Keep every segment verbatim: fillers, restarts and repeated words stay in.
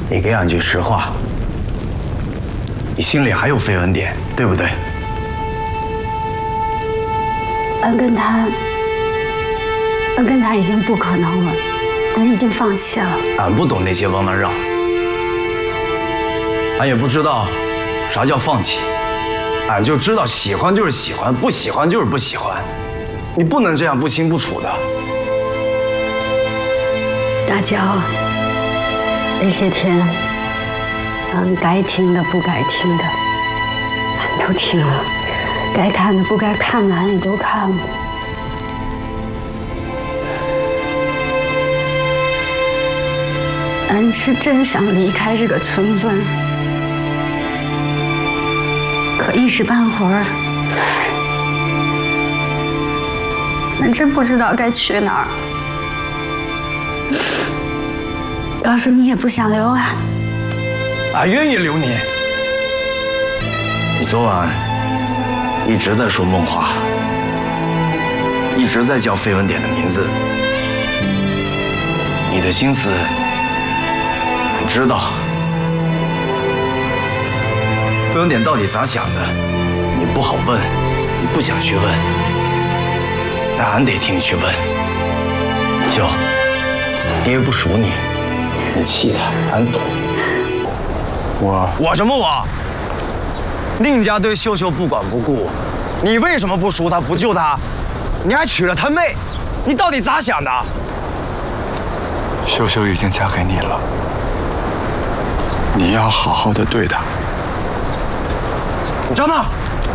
你给俺句实话，你心里还有飞文典，对不对？ 俺跟他，俺跟他已经不可能了，俺已经放弃了。 俺不懂那些汪南让，俺也不知道啥叫放弃，俺就知道喜欢就是喜欢，不喜欢就是不喜欢。你不能这样不清不楚的。 大娇，这些天，俺该听的不该听的，俺都听了；该看的不该看的，俺也都看了。俺是真想离开这个村村，可一时半会儿，俺真不知道该去哪儿。要是你也不想留俺， 俺愿意留你。你昨晚一直在说梦话，一直在叫飞文典的名字，你的心思俺知道。飞文典到底咋想的，你不好问，你不想去问，但俺得替你去问。秀，爹不属你。你气他，俺懂。我我什么我？宁家对秀秀不管不顾，你为什么不赎她不救她？你还娶了他妹，你到底咋想的？ 秀秀已经嫁给你了，你要好好的对她。 你张娜，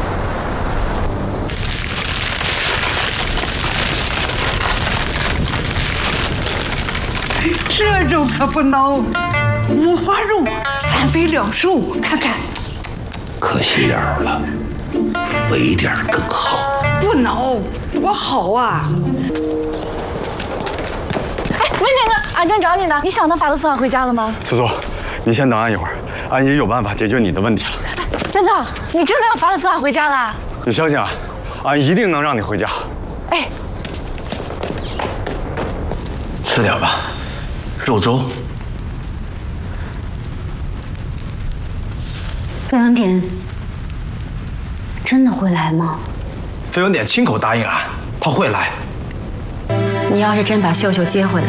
这肉可不孬，五花肉，三肥两瘦，看看。 可惜点儿了，肥点儿更好。 不孬，多好啊！ 哎，文典哥，俺正找你呢。你想到法勒斯瓦回家了吗？ 苏苏，你先等俺一会儿，俺也有办法解决你的问题了。 真的？你真的让法勒斯瓦回家了？ 你相信俺，俺一定能让你回家。 哎， 吃点吧。肉粥。 飞文典真的会来吗？ 飞文典亲口答应俺，他会来。 你要是真把秀秀接回来，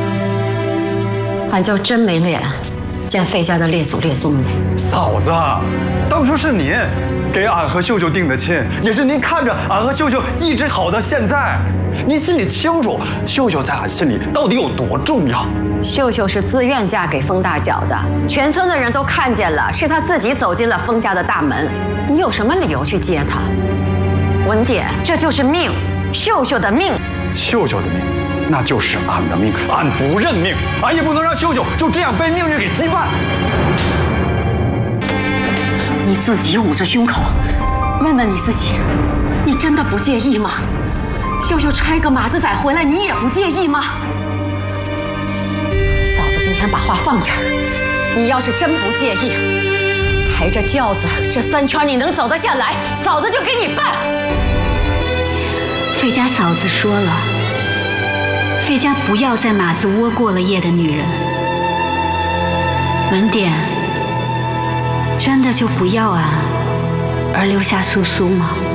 俺就真没脸见费家的列祖列宗了。 嫂子，当初是您给俺和秀秀定的亲，也是您看着俺和秀秀一直好到现在。您心里清楚，秀秀在俺心里到底有多重要。 秀秀是自愿嫁给封大脚的，全村的人都看见了，是她自己走进了封家的大门。你有什么理由去接她？文典，这就是命，秀秀的命。 秀秀的命，那就是俺的命，俺不认命，俺也不能让秀秀就这样被命运给羁绊。 你自己捂着胸口，问问你自己，你真的不介意吗？秀秀拆个马子崽回来，你也不介意吗？嫂子今天把话放这儿，你要是真不介意，抬着轿子这三圈你能走得下来，嫂子就给你办。 费家嫂子说了，费家不要在马子窝过了夜的女人。文典真的就不要啊，而留下苏苏吗？